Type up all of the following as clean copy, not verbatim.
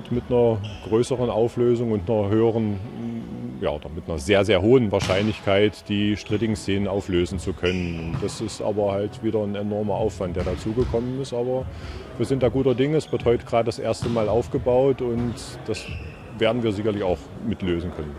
mit einer größeren Auflösung und einer höheren, ja, oder mit einer sehr, sehr hohen Wahrscheinlichkeit die strittigen Szenen auflösen zu können. Das ist aber halt wieder ein enormer Aufwand, der dazugekommen ist. Aber wir sind da guter Dinge. Es wird heute gerade das erste Mal aufgebaut und das werden wir sicherlich auch mitlösen können.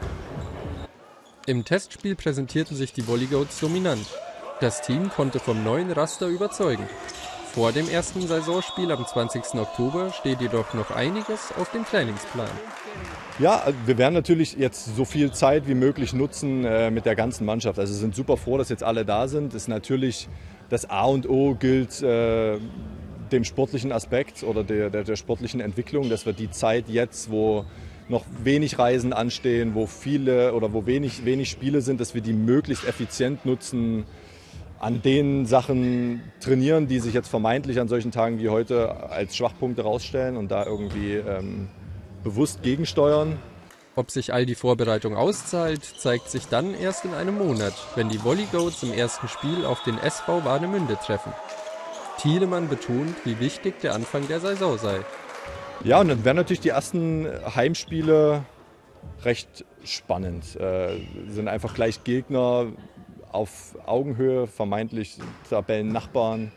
Im Testspiel präsentierten sich die Volleygoats dominant. Das Team konnte vom neuen Raster überzeugen. Vor dem ersten Saisonspiel am 20. Oktober steht jedoch noch einiges auf dem Trainingsplan. Ja, wir werden natürlich jetzt so viel Zeit wie möglich nutzen mit der ganzen Mannschaft. Also wir sind super froh, dass jetzt alle da sind. Das ist natürlich das A und O gilt dem sportlichen Aspekt oder der sportlichen Entwicklung, dass wir die Zeit jetzt, wo noch wenig Reisen anstehen, wo viele oder wo wenig Spiele sind, dass wir die möglichst effizient nutzen, an den Sachen trainieren, die sich jetzt vermeintlich an solchen Tagen wie heute als Schwachpunkte rausstellen und da irgendwie bewusst gegensteuern. Ob sich all die Vorbereitung auszahlt, zeigt sich dann erst in einem Monat, wenn die Volleygoats im ersten Spiel auf den SV Warnemünde treffen. Thielemann betont, wie wichtig der Anfang der Saison sei. Ja, und dann werden natürlich die ersten Heimspiele recht spannend. Sind einfach gleich Gegner auf Augenhöhe, vermeintlich Tabellennachbarn.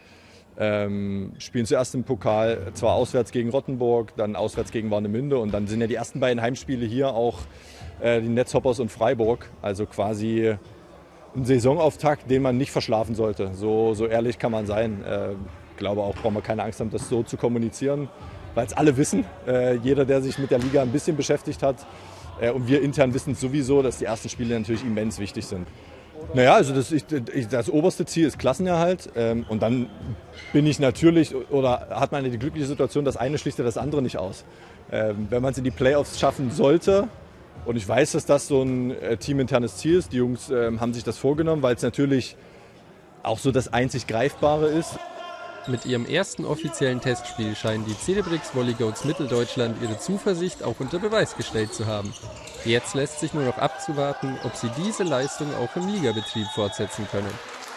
Spielen zuerst im Pokal, zwar auswärts gegen Rottenburg, dann auswärts gegen Warnemünde und dann sind ja die ersten beiden Heimspiele hier auch die Netzhoppers und Freiburg. Also quasi ein Saisonauftakt, den man nicht verschlafen sollte. So ehrlich kann man sein. Ich glaube auch, brauchen wir keine Angst haben, das so zu kommunizieren, weil es alle wissen. Jeder, der sich mit der Liga ein bisschen beschäftigt hat. Und wir intern wissen sowieso, dass die ersten Spiele natürlich immens wichtig sind. Naja, also das oberste Ziel ist Klassenerhalt. Und dann bin ich natürlich, oder hat man die glückliche Situation, das eine schließt ja das andere nicht aus. Wenn man es in die Playoffs schaffen sollte, und ich weiß, dass das so ein teaminternes Ziel ist, die Jungs haben sich das vorgenommen, weil es natürlich auch so das einzig Greifbare ist. Mit ihrem ersten offiziellen Testspiel scheinen die Celebrix Volleygoats Mitteldeutschland ihre Zuversicht auch unter Beweis gestellt zu haben. Jetzt lässt sich nur noch abzuwarten, ob sie diese Leistung auch im Ligabetrieb fortsetzen können.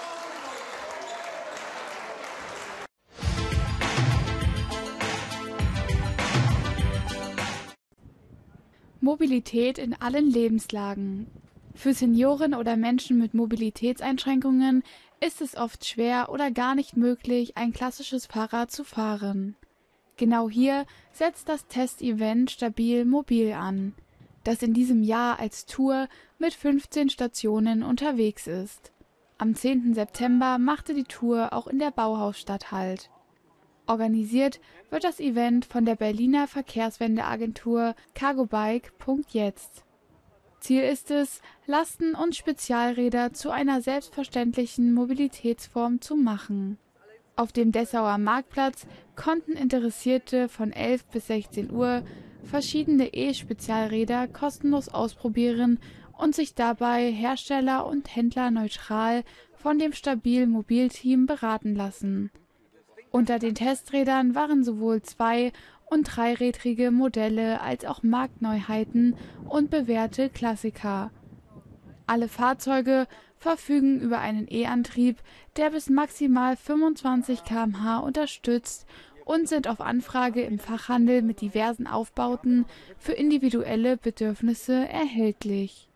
Mobilität in allen Lebenslagen. Für Senioren oder Menschen mit Mobilitätseinschränkungen ist es oft schwer oder gar nicht möglich, ein klassisches Fahrrad zu fahren. Genau hier setzt das Testevent Stabil Mobil an, das in diesem Jahr als Tour mit 15 Stationen unterwegs ist. Am 10. September machte die Tour auch in der Bauhausstadt Halt. Organisiert wird das Event von der Berliner Verkehrswendeagentur cargobike.jetzt. Ziel ist es, Lasten- und Spezialräder zu einer selbstverständlichen Mobilitätsform zu machen. Auf dem Dessauer Marktplatz konnten Interessierte von 11 bis 16 Uhr verschiedene E-Spezialräder kostenlos ausprobieren und sich dabei hersteller- und händlerneutral von dem Stabil-Mobil-Team beraten lassen. Unter den Testrädern waren sowohl zwei- und dreirädrige Modelle als auch Marktneuheiten und bewährte Klassiker. Alle Fahrzeuge verfügen über einen E-Antrieb, der bis maximal 25 km/h unterstützt und sind auf Anfrage im Fachhandel mit diversen Aufbauten für individuelle Bedürfnisse erhältlich.